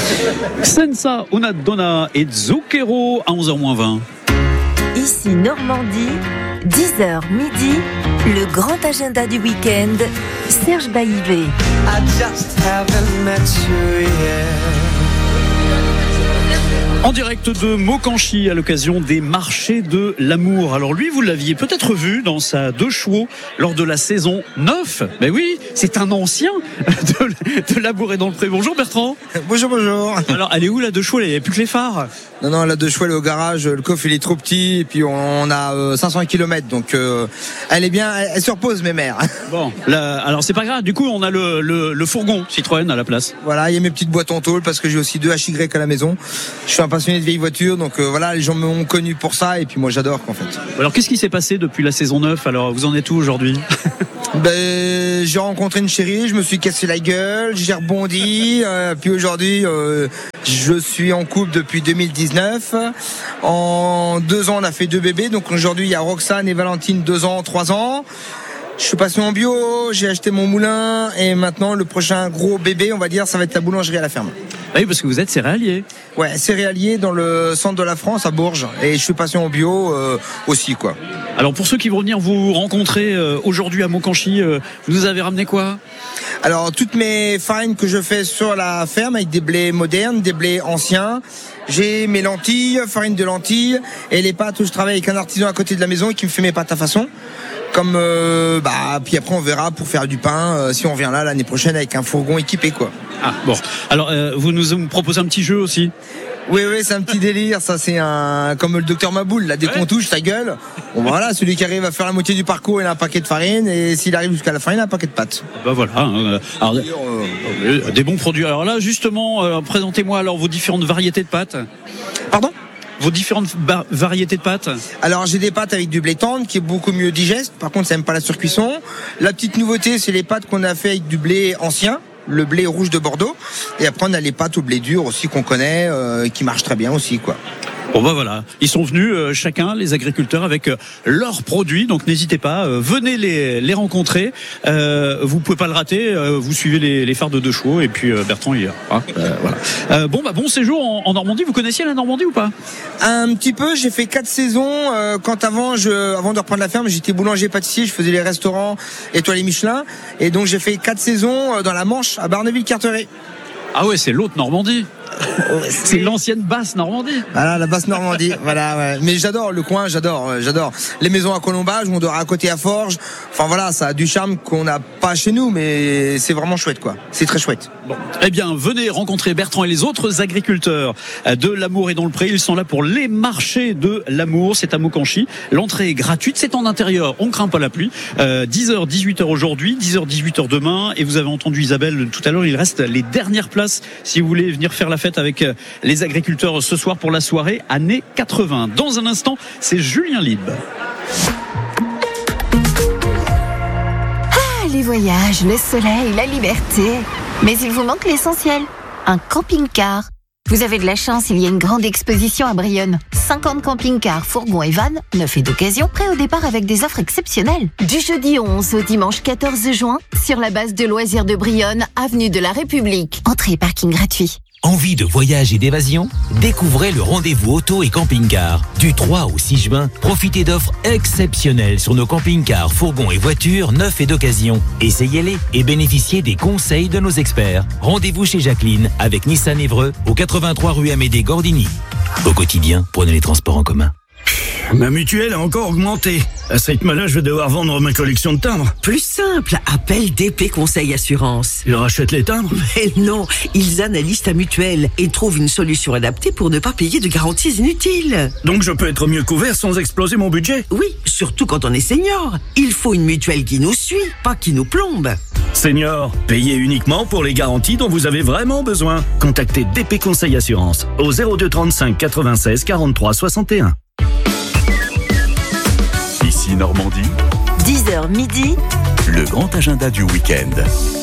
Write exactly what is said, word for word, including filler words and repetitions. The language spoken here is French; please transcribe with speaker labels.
Speaker 1: Senza una donna et Zucchero à onze heures moins vingt.
Speaker 2: Ici Normandie, dix heures midi, le grand agenda du week-end, Serge Baillivet.
Speaker 3: I just haven't met you yet.
Speaker 1: En direct de Mokanchi à l'occasion des marchés de l'amour. Alors lui, vous l'aviez peut-être vu dans sa deux chevaux lors de la saison neuf. Mais oui, c'est un ancien de, de l'amour et dans le pré. Bonjour Bertrand.
Speaker 4: Bonjour, bonjour.
Speaker 1: Alors elle est où la deux chevaux? Il n'y a plus que les phares.
Speaker 4: Non, non, la deux chevaux elle est au garage. Le coffre il est trop petit et puis on a euh, cinq cents kilomètres. Donc euh, elle est bien, elle, elle se repose mes mères.
Speaker 1: Bon, là, alors c'est pas grave. Du coup, on a le, le, le fourgon Citroën à la place.
Speaker 4: Voilà, il y a mes petites boîtes en tôle parce que j'ai aussi deux H Y à la maison. Je suis un passionné de vieilles voitures, donc euh, voilà, les gens m'ont connu pour ça et puis moi j'adore en fait.
Speaker 1: Alors qu'est-ce qui s'est passé depuis la saison neuf? Alors vous en êtes où aujourd'hui?
Speaker 4: Ben, j'ai rencontré une chérie, je me suis cassé la gueule, j'ai rebondi, euh, puis aujourd'hui euh, je suis en couple depuis deux mille dix-neuf. En deux ans on a fait deux bébés, donc aujourd'hui il y a Roxane et Valentine, deux ans, trois ans. Je suis passé en bio, j'ai acheté mon moulin et maintenant le prochain gros bébé, on va dire, ça va être la boulangerie à la ferme.
Speaker 1: Oui, parce que vous êtes céréalier.
Speaker 4: Ouais, céréalier dans le centre de la France, à Bourges, et je suis passé en bio euh, aussi, quoi.
Speaker 1: Alors pour ceux qui vont venir vous rencontrer euh, aujourd'hui à Mokanchi, euh, vous nous avez ramené quoi?
Speaker 4: Alors toutes mes farines que je fais sur la ferme avec des blés modernes, des blés anciens. J'ai mes lentilles, farine de lentilles, et les pâtes où je travaille avec un artisan à côté de la maison qui me fait mes pâtes à façon. Comme euh, bah puis après on verra pour faire du pain euh, si on vient là l'année prochaine avec un fourgon équipé quoi.
Speaker 1: Ah bon. Alors euh, vous nous proposez un petit jeu aussi?
Speaker 4: Oui oui, c'est un petit délire, ça c'est un comme le docteur Maboul, là dès qu'on touche sa gueule. Bon voilà, celui qui arrive à faire la moitié du parcours, il a un paquet de farine et s'il arrive jusqu'à la fin, il a un paquet de pâtes.
Speaker 1: Bah voilà. Hein, alors, euh, des bons produits. Alors là justement, euh, présentez-moi alors vos différentes variétés de pâtes.
Speaker 4: Pardon?
Speaker 1: Vos différentes bar- variétés de pâtes?
Speaker 4: Alors j'ai des pâtes avec du blé tendre qui est beaucoup mieux digeste. Par contre ça n'aime pas la surcuisson. La petite nouveauté c'est les pâtes qu'on a fait avec du blé ancien, le blé rouge de Bordeaux. Et après on a les pâtes au blé dur aussi qu'on connaît, euh, qui marchent très bien aussi quoi.
Speaker 1: Bon bah voilà, ils sont venus euh, chacun, les agriculteurs, avec euh, leurs produits, donc n'hésitez pas, euh, venez les, les rencontrer. Euh, vous pouvez pas le rater, euh, vous suivez les, les phares de deux chevaux et puis euh, Bertrand il y a. Hein, euh, voilà. Euh, bon bah bon séjour en, en Normandie. Vous connaissiez la Normandie ou pas?
Speaker 4: Un petit peu, j'ai fait quatre saisons. Euh, quand avant, je, avant de reprendre la ferme, j'étais boulanger pâtissier, je faisais les restaurants étoilés Michelin, et donc j'ai fait quatre saisons dans la Manche à Barneville-Carteret.
Speaker 1: Ah ouais, c'est l'autre Normandie. C'est l'ancienne basse Normandie.
Speaker 4: Voilà, la basse Normandie. Voilà, ouais. Mais j'adore le coin, j'adore, j'adore. Les maisons à Colombage, on dort à côté à Forges. Enfin voilà, ça a du charme qu'on n'a pas chez nous, mais c'est vraiment chouette, quoi. C'est très chouette.
Speaker 1: Bon. Eh bien, venez rencontrer Bertrand et les autres agriculteurs de l'amour et dans le pré. Ils sont là pour les marchés de l'amour. C'est à Mokanchi. L'entrée est gratuite. C'est en intérieur. On craint pas la pluie. Euh, dix heures, dix-huit heures aujourd'hui, dix heures, dix-huit heures demain. Et vous avez entendu Isabelle tout à l'heure. Il reste les dernières places si vous voulez venir faire la fête avec les agriculteurs ce soir pour la soirée années quatre-vingts. Dans un instant, c'est Julien Lib.
Speaker 2: Ah, les voyages, le soleil, la liberté. Mais il vous manque l'essentiel, un camping-car. Vous avez de la chance, il y a une grande exposition à Brionne. cinquante camping-cars, fourgons et vannes, neufs et d'occasion, prêts au départ avec des offres exceptionnelles. Du jeudi onze au dimanche quatorze juin, sur la base de loisirs de Brionne, avenue de la République. Entrée et parking gratuit.
Speaker 5: Envie de voyage et d'évasion? Découvrez le rendez-vous auto et camping-car. Du trois au six juin, profitez d'offres exceptionnelles sur nos camping-cars, fourgons et voitures neufs et d'occasion. Essayez-les et bénéficiez des conseils de nos experts. Rendez-vous chez Jacqueline avec Nissan Évreux au quatre-vingt-trois rue Amédée Gordini. Au quotidien, prenez les transports en commun.
Speaker 6: Ma mutuelle a encore augmenté. À ce rythme-là, je vais devoir vendre ma collection de timbres.
Speaker 7: Plus simple, appelle D P Conseil Assurance.
Speaker 6: Ils rachètent les timbres?
Speaker 7: Mais non, ils analysent ta mutuelle et trouvent une solution adaptée pour ne pas payer de garanties inutiles.
Speaker 6: Donc je peux être mieux couvert sans exploser mon budget?
Speaker 7: Oui, surtout quand on est senior. Il faut une mutuelle qui nous suit, pas qui nous plombe.
Speaker 6: Senior, payez uniquement pour les garanties dont vous avez vraiment besoin. Contactez D P Conseil Assurance au zéro deux trente-cinq quatre-vingt-seize quarante-trois soixante et un.
Speaker 8: Ici Normandie,
Speaker 2: dix heures midi,
Speaker 8: le grand agenda du week-end.